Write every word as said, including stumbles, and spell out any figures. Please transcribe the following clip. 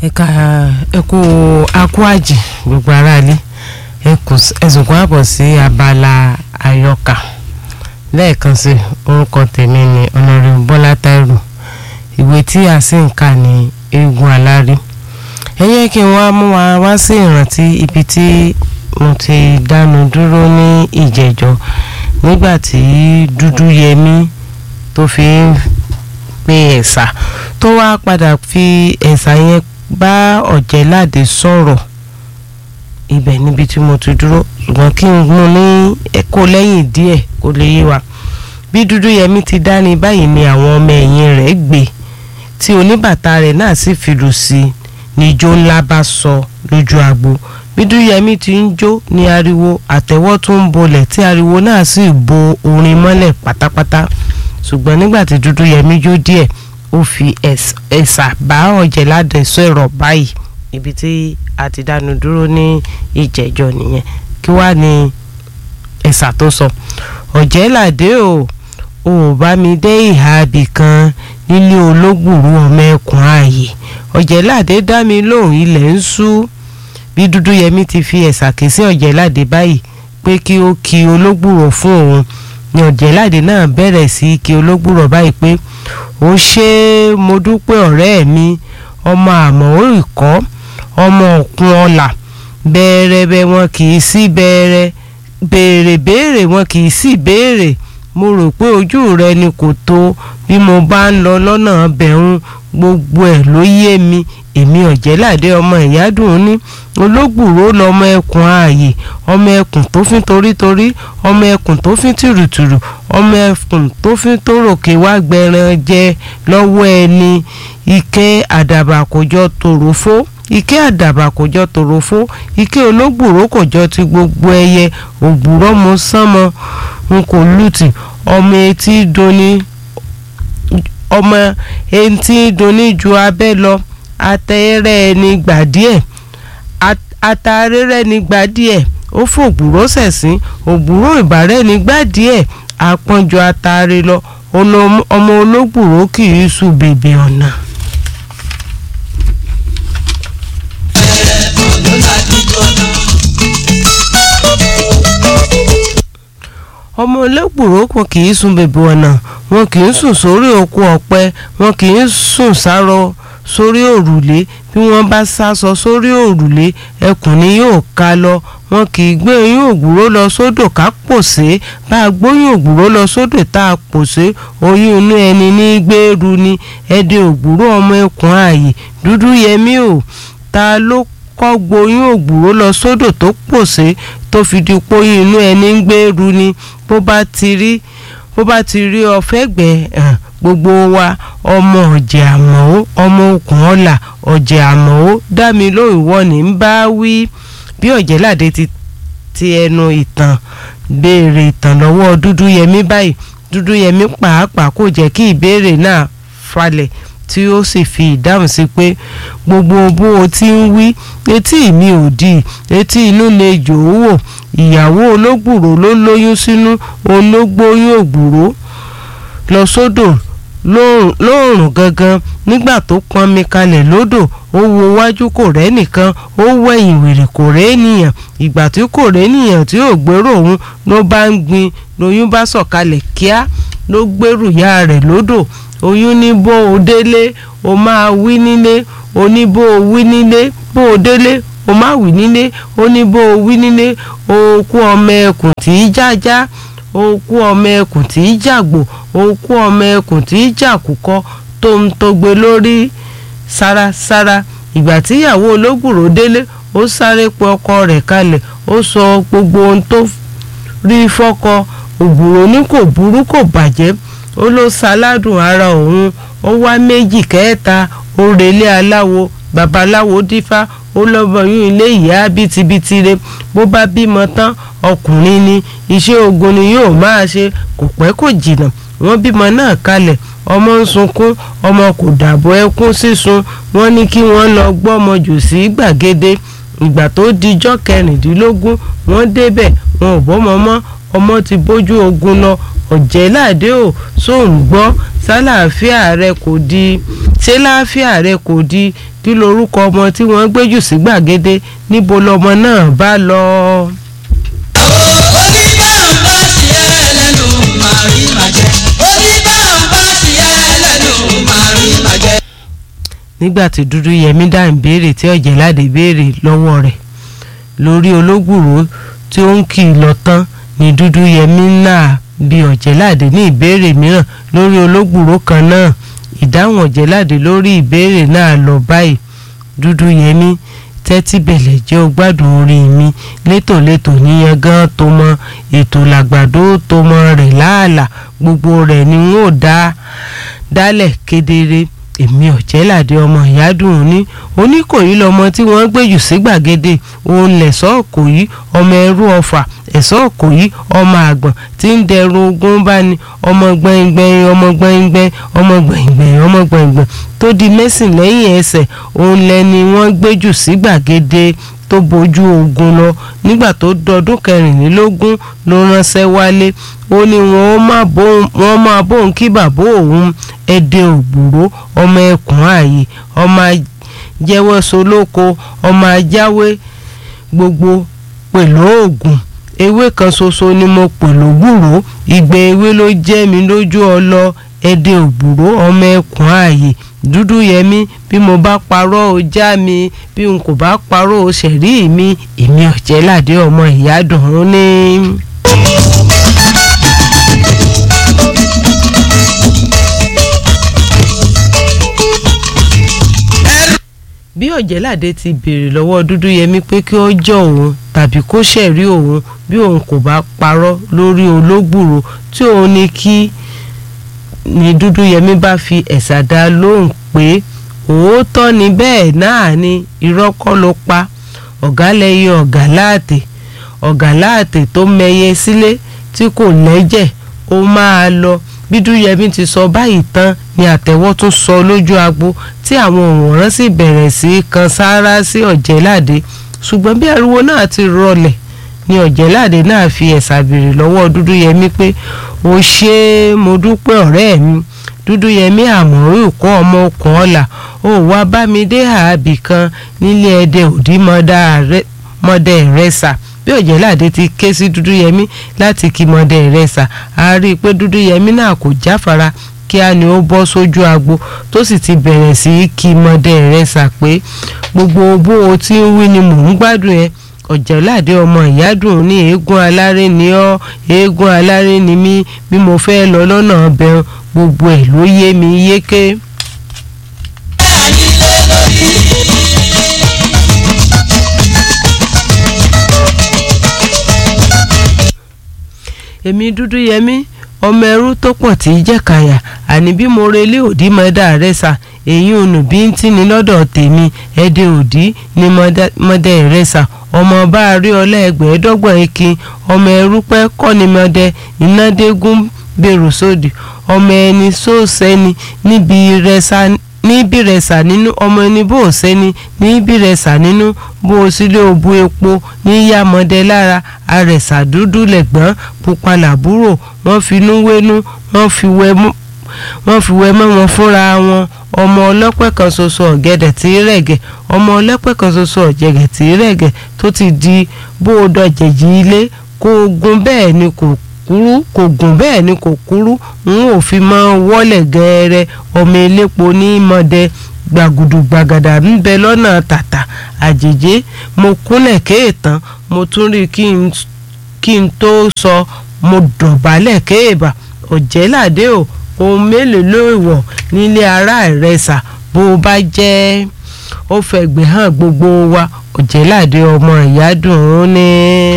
ẹ̀ka ẹ̀kú akúàjì gbogbo aráalé ẹ̀sùnkún àbọ̀ sí abala àyọkà lẹ́ẹ̀kan sí orúkọ tèmi ní Honorable Bọ́lá Táírò. Ìwé tí a sì ń kà ní Eégún Alárí. Ẹ yẹ kí n wá mú wa wá sí ìrántí ibi tí mo ti dánu dúró ní ìjẹjọ nígbà tí Dúdúyẹmí tó fi ń pe ẹ̀sà tó wá padà fi ẹ̀sà yẹn bá Ọ̀jẹ̀ládé sọ̀rọ̀. Ibẹ̀ níbi tí mo ti dúró ṣùgbọ́n kí n mú ní ẹ̀kọ́ lẹ́yìn díẹ̀ kó lè yé wa. Bí Dúdúyẹmí ti dání báyìí ni àwọn ọmọ ẹ̀yìn rẹ̀ gbé tí oníbàtà rẹ̀ náà sì fìlù sí ní ijó ńlá bá sọ lójú agbo. Bí Dúdúyẹmí ti ń jó ní ariwo àtẹ́wọ́ tó ń bolẹ̀ tí ariwo náà sì bo orin mọ́lẹ̀ pátápátá. Ṣùgbọ́n nígbà tí Dúdúyẹmí jó díẹ̀ ó fi ẹ̀sà bá Ọ̀jẹ̀ládé sọ̀rọ̀ báyìí. Ibi tí a ti dánu dúró ní ìjẹjọ nìyẹn. Kí wá ní ẹ̀sà tó sọ? Ọ̀jẹ̀ládé o ò bá mi dé ìhà ibì kan nílé ológbùrú ọmọ ẹkùn ààyè. Ọ̀jẹ̀ládé dá mi lóhùn ilẹ̀ ń ṣú. Bí Dúdúyẹmí ti fi ẹ̀sà ké sí Ọ̀jẹ̀ládé báyìí pé kí ó kí ológbùrú fún òun ni Ọ̀jẹ̀ládé náà bẹ̀rẹ̀ sí kí ológbùrú báyìí pé ó ṣe mo dúpẹ́ ọ̀rẹ́ mi ọmọ àmọ́ ìkọ́ ọmọ òkun ọ̀là bẹ̀rẹ̀bẹ̀ wọn kì í sí bẹ̀rẹ̀ béèrè béèrè wọn kì í sí béèrè mo rò pé ojú rẹ ni kò tó bí mo bá ń lọ lọ́nà bẹ̀rùn gbogbo ẹ̀ ló yé mi èmi Ọ̀jẹ̀ládé ọmọ ìyádùn ní ológbùró lọmọ ẹkùn ààyè ọmọ ẹkùn tó fín torítorí ọmọ ẹkùn tó fín tìrùtìrù ọmọ ẹkùn tó fín tóròkè wá gbẹran jẹ lọ́wọ́ ẹni ike àdàbà kò jọ tòrófó ike àdàbà kò jọ tòrófó ike ológbùró kò jọ ti gbogbo ẹyẹ ògbùrọ̀ mo sánmọ n kò lùtì ọmọ etí doni ọmọ etí doni ju abẹ́ lọ atẹ́rẹ́ ẹni gbà díẹ̀ atarẹ́rẹ́ ni gbà díẹ̀ ó fògbùrọ̀ sẹ̀sìn ògbùrọ̀ ìbàrẹ́ ni gbà díẹ̀ àpọ́njọ atare lọ ọmọ ológbùrọ̀ kì í sùn bèbè ọ̀nà. ọmọ ológbùrọ̀ kò kì í sùn bèbè ọ̀nà wọn kì í sùn sórí oko ọ̀pẹ wọn kì í sùn sáró sórí òrùlé bí wọ́n bá sásọ sórí òrùlé ẹkùn ni yóò ká lọ wọn kì í gbé oyún ògbúrò lọ sódò ká pòṣé bá a gbóyún ògbúrò lọ sódò tá a pòṣé oyún inú ẹni ní gbèrú ni ẹdẹ ògbúrò ọmọ ẹkùn ààyè Dúdúyẹmí o ta ló kọ́ gboyún ògbúrò lọ sódò tó pòṣé tó fi di póyún inú ẹni ń gbèrú ni bó bá ti rí bó bá ti rí ọ̀fẹ́gbẹ́ gbogbo wa ọmọ ọ̀jẹ̀ àmọ́ ọmọ okùn ọ̀là ọ̀jẹ̀ àmọ́ dá mi lóhùn ìwọ ní ń bá wí. Bí Ọ̀jẹ̀ládé ti ti ẹnu ìtàn béèrè ìtàn lọ́wọ́ Dúdúyẹmí báyìí Dúdúyẹmí pàápàá kò jẹ́ kí ìbéèrè náà falẹ̀ tí ó sì fi ìdáhùn sí pé gbogbo bó o ti ń wí etí mi ò di etí inú lè jò ó wò ìyàwó ológbùrò ló lóyún sínú ológbóyún ògbùrò lọ sódò lóòrùn gangan nígbà tó pọnmi kalẹ̀ lódò ó wo wájú kò rẹ́ nìkan ó wẹ̀yìn wèrè kò rẹ́ ènìyàn ìgbà tí kò rẹ́ ènìyàn tí ò gbèrò òun ló bá ń gbin lóyún bá sọ̀kalẹ̀ kíá ló gbèrú ìyá rẹ̀ lódò oyún ní bó o délé o máa wí nílé o ní bó o wí nílé bó o délé o máa wí nílé o ní bó o wí nílé o kú ọmọ ẹkùn tí í jájá o kú ọmọ ẹkùn tí í jàgbò o kú ọmọ ẹkùn tí í jàkùkọ tó ń togbe lórí sárasára. Ìgbà tí ìyàwó ológbùrò délé ó sáré pe ọkọ rẹ̀ kalẹ̀ ó sọ gbogbo ohun tó rí fọ́kọ ògbùrò ní kò burú kò bàjẹ́ ó ló ṣaládùn ara òun ó wá méjì kẹta ó relé aláwo babaláwo dífá ó lọ́bọ̀yún ilé ìyá bítíbitì rẹ̀ bó bá bímọ tán ọkùnrin ni iṣẹ́ ogun ni yóò máa ṣe kò pẹ́ kò jìnnà wọ́n bímọ náà kalẹ̀ ọmọ ń sunkún ọmọ kò dàbọ̀ ẹkún sísun wọ́n ní kí wọ́n lọ gbọ́mọ jù sí gbàgede ìgbà tó dijọ́ kẹrìndínlógún wọ́n débẹ̀ wọn ò bọ́mọ mọ́ ọmọ ti bójú ogun lọ Ọ̀jẹ̀ládé ò sóun gbọ́ sálàáfíà rẹ kò di ṣé láàfíà rẹ kò di kí lorúkọ ọmọ tí wọ́n gbé jù sí gbàgede níbo lọmọ náà bá lọ. oníbàǹbà sí ẹlẹ́nu màrí màjẹ́ oníbàǹbà sí ẹlẹ́nu màrí màjẹ́. nígbà tí Dúdúyẹmí dá ìbéèrè tí Ọ̀jẹ̀ládé béèrè lọ́wọ́ rẹ̀ lórí Ológùrò tí ó ń kì í lọ tán ni Dúdúyẹmí náà bi Ọ̀jẹ̀ládé ní ìbéèrè mìíràn lórí Ológùrò kan náà. ìdáhùn Ọ̀jẹ̀ládé lórí ìbéèrè náà lọ báyìí: Dúdúyẹmí tẹ́tí bẹ̀lẹ̀ jẹ́ ó gbádùn orin mi létòlétò níyan gan tó mọ ètò làgbàdo tó mọ rẹ̀ láàlà gbogbo rẹ̀ ni n ó dá dálẹ̀ kedere. èmi Ọ̀jẹ̀ládé ọmọ Ìyádùn ní Oníkòyí lọmọ tí wọ́n gbé jù sí gbàgede òun lẹ̀sọ́ Ìkòyí ọmọ ẹrú Ọ̀fà ẹ̀sọ́ Ìkòyí ọmọ àgbọ̀n tí ń dẹrù ogun bá ní ọmọ gbẹ̀ngbẹ̀ng ọmọ gbẹ̀ngbẹ̀ng ọmọ gbẹ̀ngbẹ̀ng ọmọ gbẹ̀ngbẹ̀ng tó di mẹ́sìn lẹ́yìn ẹsẹ̀ òun lẹni wọ́n gbé jù sí gbàgede tó bójú ogun lọ. nígbà tó dọdún kẹrìnlélógún ló ránṣẹ́ wálé ó ní wọ́n máa bóun kí bàbá òun Ẹdẹ Ògbúrò ọmọ ẹkùn ààyè ọmọ ajẹ́wọ́ solóko ọmọ ajáwé gbogbo pẹ̀lú oògùn ewé kan ṣoṣo ni mo pè lógbùrò ìgbẹ́ ewé ló jẹ́ mi lójú ọlọ Ẹdẹ Ògbúrò ọmọ ẹkùn ààyè. Dúdúyẹmí bí mo bá parọ́ ó já mi bí n kò bá parọ́ ó ṣẹ̀rí mi èmi Ọ̀jẹ̀ládé ọmọ Ìyádùn ní. bí Ọ̀jẹ̀ládé ti béèrè lọ́wọ́ Dúdúyẹmí pé kí ó jọ òun tàbí kó ṣẹ̀rí òun bí òun kò bá parọ́ lórí Ológùrò tí òun ní kí ni Dúdúyẹmí bá fi ẹ̀sà dá lóhùn pé òótọ́ ni bẹ́ẹ̀ náà ni irọ́ kọ́ ló pa. ọ̀gá lẹ́yìn ọ̀gá láàtè ọ̀gá láàtè tó mẹyẹ sílé tí kò lẹ́jẹ̀ ó máa lọ. bí Dúdúyẹmí ti sọ báyìí tán ni àtẹ́wọ́ tún sọ lójú agbo tí àwọn òǹwòrán sì bẹ̀rẹ̀ sí kan sáárá sí Ọ̀jẹ̀ládé. ṣùgbọ́n bí ariwo náà ti rọlẹ̀ ni Ọ̀jẹ̀ládé náà fi ẹ̀sà béèrè lọ́wọ́ Dúdúyẹmí pé ó ṣe mo dúpẹ́ ọ̀rẹ́ mi. Dúdúyẹmí àmọ̀rú ìkọ́ ọmọ okùn ọ̀la ó wá bá mi dé ààbì kan nílé Ẹdẹ Òdí mọ́dẹ Ìrẹsà. bí Ọ̀jẹ̀ládé ti ké sí Dúdúyẹmí láti kí mọ́dẹ Ìrẹsà a rí i pé Dúdúyẹmí náà kò jáfara kíá ni ó bọ́ sójú agbo tó sì ti bẹ̀rẹ̀ sí kí mọ́dẹ Ìrẹsà pé gbogbo bó o ti ń wí ni mò ń gbádùn ẹ. Ọ̀jẹ̀ládé ọmọ Ìyádùn ní eégún aláré ni ọ́ eégún aláré ni mí bí mo fẹ́ lọ lọ́nà ọbẹ̀ gbogbo ẹ̀ ló yé mi yéké. èmi Dúdúyẹmí ọmọ ẹrú tó pọ̀ tí í jẹ̀kàyà àní bí mo relé Òdí mọ́dà Ìrẹsà èyí ònù bí ń tí ni lọ́dọ̀ tèmi Ẹdẹ Òdí ni mọ́dẹ Ìrẹsà ọmọ bá a rí ọlá ẹgbẹ̀ẹ́dọ́gbọ̀n ekin ọmọ ẹrú pẹ́ kọ́ ni mọ́dẹ ìnádégún bẹ̀rù sódì ọmọ ẹni sóòsẹ́ni níbi Ìrẹsà níbi Ìrẹsà nínú ọmọ ẹni bó o sẹ́ni níbi Ìrẹsà nínú bó o sílé òbu epo níyà mọ́dẹ lára Àrẹ̀sà dúdú lẹ̀gbọ́n pupa làbúrò wọ́n finú wénú wọ́n fi wẹ́ wọ́n fi wẹ́ mọ́ wọn fúnra wọn. ọmọ ọlọ́pẹ́ kan ṣoṣo ọ̀gẹ̀dẹ̀ tí í rẹ̀gẹ̀ ọmọ ọlọ́pẹ́ kan ṣoṣo ọ̀jẹ̀gẹ̀ tí í rẹ̀gẹ̀ tó ti di bó o dọ̀jẹ̀jì ilé kó o gun bẹ́ẹ̀ ni kò kúrú kò gùn bẹ́ẹ̀ ni kò kúrú n ò fi máa wọ́lẹ̀ gẹ́ẹ́rẹ́ ọmọ elépo ní mọ́dẹ gbàgùdù gbàgàdà ń bẹ lọ́nà tàtà àjèjé mo kúnlẹ̀ kéètàn mo tún rí kí n tó sọ mo dọ̀bálẹ̀ kéèbà Ọ̀jẹ̀ládé o ohun mélòó ló wọ̀ nílé ará Ìrẹsà bó bá jẹ́ ó fẹ̀gbẹ́ hàn gbogbo wa Ọ̀jẹ̀ládé ọmọ Ìyádùn ní.